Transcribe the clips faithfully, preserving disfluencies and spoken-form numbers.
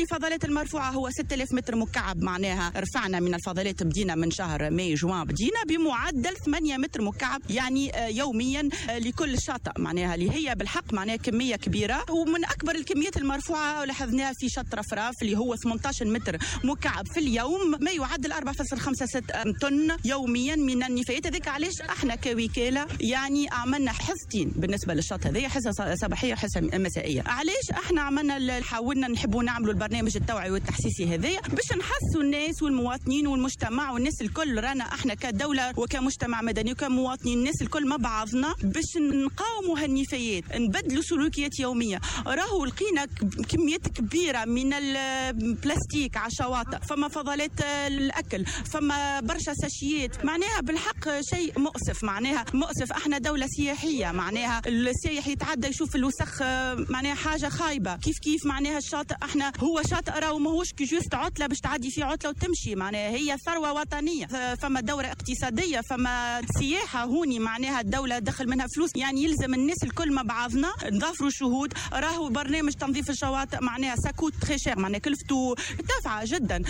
بالنسبة للفضلات المرفوعة هو ستة آلاف متر مكعب، معناها رفعنا من الفضلات، بدينا من شهر ماي جوان بدينا بمعدل ثمانية متر مكعب يعني يوميا لكل شاطئ، معناها اللي هي بالحق معناها كمية كبيرة. ومن أكبر الكميات المرفوعة لاحظناها في شط رفراف اللي هو ثمانية عشر متر مكعب في اليوم، ما يعادل أربعة فاصلة خمسة ستة طن يوميا من النفايات. هذاك علاش احنا كوكالة يعني عملنا حصتين بالنسبة للشط هذايا، حصة صباحية وحصة مسائية. علاش احنا عملنا حاولنا نحبوا نعملوا البرنامج التوعي والتحسيسي هذايا باش نحسوا الناس والمواطنين والمجتمع والناس الكل، رانا احنا كدولة وكمجتمع مدني وكمواطنين الناس الكل مع بعضنا باش نقاوموا هالنفايات، نبدلوا سلوكيات يومية. راهو لقينا كميات كبيرة من البلاستيك على الشواطئ، فما فضلات الأكل، فما برشا ساشيات، معناها بالحق شيء مؤسف، معناها مؤسف. احنا دولة سياحية، معناها السائح يتعدى يشوف الوسخ، معناها حاجة خايبة. كيف كيف معناها الشاطئ احنا هو شاطئ راهو ماهوش كي جوست عطلة باش تعدي في عطلة وتمشي، معناها هي ثروة وطنية، فما دورة اقتصادية، فما سياحة هوني، معناها الدولة دخل منها فلوس، يعني يلزم الناس الكل مع بعضنا نضافروا شهود. راهو برنامج تنظيف الشواطئ معناها ساكوت تري شير، معناها كلفته دافعة جدا.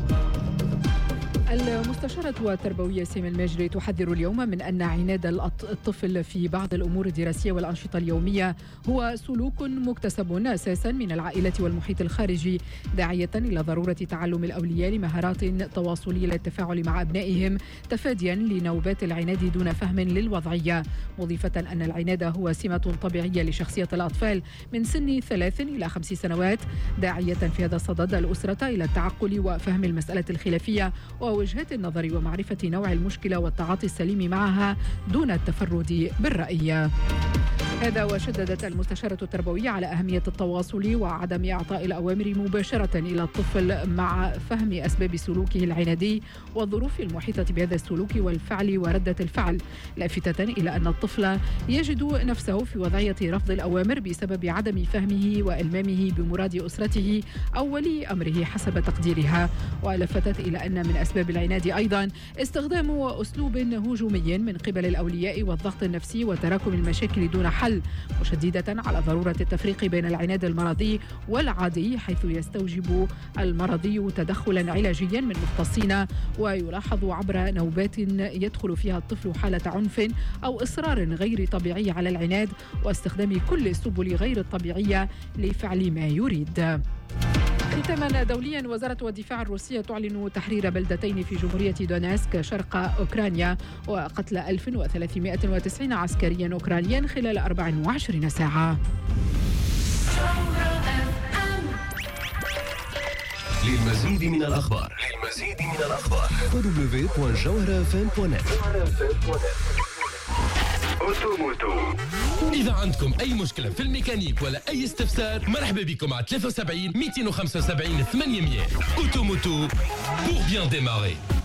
المستشارة التربوية سيما الماجري تحذر اليوم من أن عناد الطفل في بعض الأمور الدراسية والأنشطة اليومية هو سلوك مكتسب أساسا من العائلة والمحيط الخارجي، داعية إلى ضرورة تعلم الأولياء لمهارات تواصلية للتفاعل مع أبنائهم تفاديا لنوبات العناد دون فهم للوضعية، مضيفة أن العناد هو سمة طبيعية لشخصية الأطفال من سن ثلاث إلى خمس سنوات، داعية في هذا الصدد الأسرة إلى التعقل وفهم المسألة الخلافية ووجهات النظر ومعرفة نوع المشكلة والتعاطي السليم معها دون التفرد بالرأي. هذا وشددت المستشارة التربوية على أهمية التواصل وعدم إعطاء الأوامر مباشرة إلى الطفل مع فهم أسباب سلوكه العنادي والظروف المحيطة بهذا السلوك والفعل وردة الفعل، لافتة إلى أن الطفل يجد نفسه في وضعية رفض الأوامر بسبب عدم فهمه وإلمامه بمراد أسرته أو ولي أمره حسب تقديرها، ولفتت إلى أن من أسباب العناد أيضا استخدام أسلوب هجومي من قبل الأولياء والضغط النفسي وتراكم المشاكل دون حل، مشددة على ضرورة التفريق بين العناد المرضي والعادي، حيث يستوجب المرضي تدخلا علاجيا من مختصين ويلاحظ عبر نوبات يدخل فيها الطفل حالة عنف أو إصرار غير طبيعي على العناد واستخدام كل السبل غير الطبيعية لفعل ما يريد. ختاما دوليا، وزارة الدفاع الروسية تعلن تحرير بلدتين في جمهورية دونيسك شرق أوكرانيا وقتل ألف وثلاثمائة وتسعين عسكريا أوكرانيا خلال أربع وعشرين ساعة. للمزيد من الأخبار للمزيد من الأخبار دبليو دبليو دبليو دوت جوهرة اف ام دوت نت. أوتوموتو. إذا عندكم أي مشكلة في الميكانيك ولا أي استفسار، مرحبا بكم على ثلاثة وسبعين مئتين وخمسة وسبعين ثمانمئة. أوتوموتو pour bien démarrer.